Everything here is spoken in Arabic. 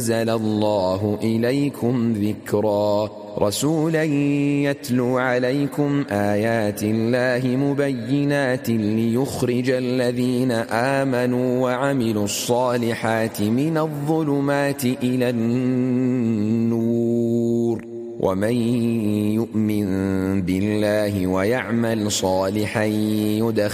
أنزل الله إليكم ذكرا رسولا يتلو عليكم آيات الله مبينات ليخرج الذين آمنوا وعملوا الصالحات من الظلمات إلى النور ومن يؤمن بالله ويعمل صالحا يدخل